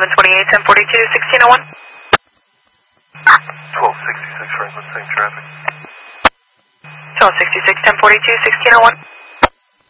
1128, 1042, 1601. 1266 Franklin, same traffic. 1266, 1042, 1601.